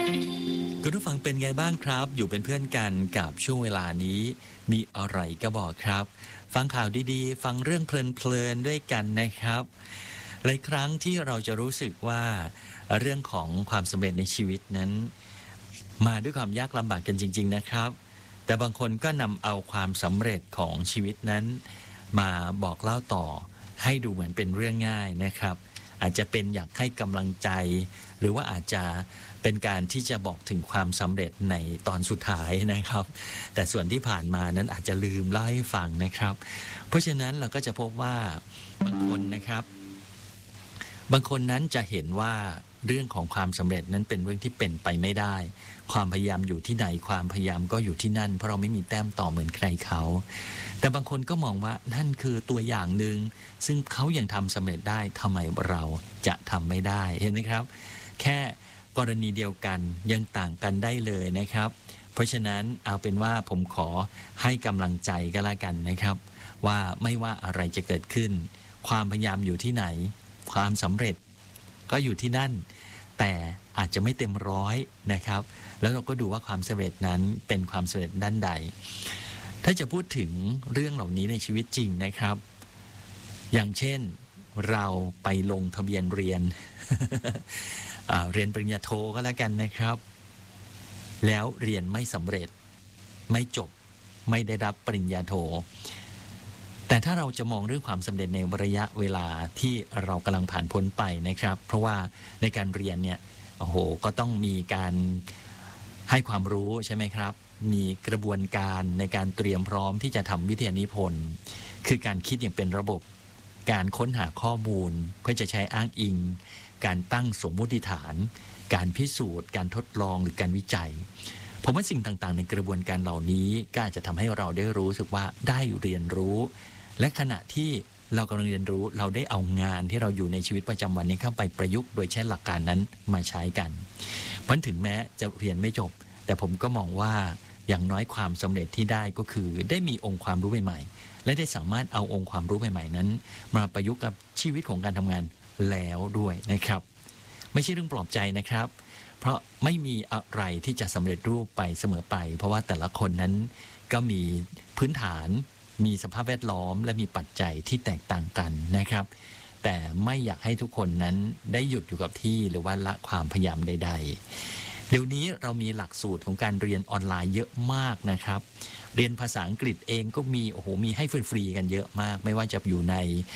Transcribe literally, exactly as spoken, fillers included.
คุณผู้ฟังเป็นไงบ้างครับอยู่เป็นเพื่อนกันกับช่วงเวลานี้มีอะไรก็บอกครับฟังข่าวดีๆฟังเรื่องเพลินๆด้วยกันนะครับหลายครั้งที่เราจะรู้สึกว่าเรื่องของความสำเร็จในชีวิตนั้นมาด้วยความยากลำบากกันจริงๆนะครับแต่บางคนก็นำเอาความสำเร็จของชีวิตนั้นมาบอกเล่าต่อให้ดูเหมือนเป็นเรื่องง่ายนะครับอาจจะเป็นอยากให้กำลังใจหรือว่าอาจจะเป็นการที่จะบอกถึงความสำเร็จในตอนสุดท้ายนะครับแต่ส่วนที่ผ่านมานั้นอาจจะลืมเล่าให้ฟังนะครับเพราะฉะนั้นเราก็จะพบว่าบางคนนะครับบางคนนั้นจะเห็นว่าเรื่องของความสำเร็จนั้นเป็นเรื่องที่เป็นไปไม่ได้ความพยายามอยู่ที่ไหนความพยายามก็อยู่ที่นั่นเพราะเราไม่มีแต้มต่อเหมือนใครเขาแต่บางคนก็มองว่านั่นคือตัวอย่างหนึ่งซึ่งเขายังทำสำเร็จได้ทำไมเราจะทำไม่ได้เห็นไหมครับแค่กรณีเดียวกันยังต่างกันได้เลยนะครับเพราะฉะนั้นเอาเป็นว่าผมขอให้กำลังใจก็แล้วกันนะครับว่าไม่ว่าอะไรจะเกิดขึ้นความพยายามอยู่ที่ไหนความสำเร็จก็อยู่ที่นั่นแต่อาจจะไม่เต็มร้อยนะครับแล้วเราก็ดูว่าความสำเร็จนั้นเป็นความสำเร็จด้านใดถ้าจะพูดถึงเรื่องเหล่านี้ในชีวิตจริงนะครับอย่างเช่นเราไปลงทะเบียนเรียน เรียนปริญญาโทก็แล้วกันนะครับแล้วเรียนไม่สำเร็จไม่จบไม่ได้รับปริญญาโทแต่ถ้าเราจะมองเรื่องความสำเร็จในระยะเวลาที่เรากำลังผ่านพ้นไปนะครับเพราะว่าในการเรียนเนี่ยโอ้โหก็ต้องมีการให้ความรู้ใช่ไหมครับมีกระบวนการในการเตรียมพร้อมที่จะทำวิทยานิพนธ์คือการคิดอย่างเป็นระบบการค้นหาข้อมูลเพื่อจะใช้อ้างอิงการตั้งสมมุติฐานการพิสูจน์การทดลองหรือการวิจัยผมว่าสิ่งต่างๆในกระบวนการเหล่านี้ก็อาจจะทำให้เราได้รู้สึกว่าได้เรียนรู้และขณะที่เรากำลังเรียนรู้เราได้เอางานที่เราอยู่ในชีวิตประจำวันนี้เข้าไปประยุกต์โดยใช้หลักการนั้นมาใช้กันเพราะถึงแม้จะเรียนไม่จบแต่ผมก็มองว่าอย่างน้อยความสำเร็จที่ได้ก็คือได้มีองค์ความรู้ใหม่ๆและได้สามารถเอาองค์ความรู้ใหม่ๆนั้นมาประยุกต์กับชีวิตของการทำงานแล้วด้วยนะครับไม่ใช่เรื่องปลอบใจนะครับเพราะไม่มีอะไรที่จะสำเร็จรูปไปเสมอไปเพราะว่าแต่ละคนนั้นก็มีพื้นฐานมีสภาพแวดล้อมและมีปัจจัยที่แตกต่างกันนะครับแต่ไม่อยากให้ทุกคนนั้นได้หยุดอยู่กับที่หรือว่าละความพยายามใดๆเดี๋ยวนี้เรามีหลักสูตรของการเรียนออนไลน์เยอะมากนะครับเรียนภาษาอังกฤษเองก็มีโอ้โหมีให้ฟรีๆกันเยอะมากไม่ว่าจะอยู่ใน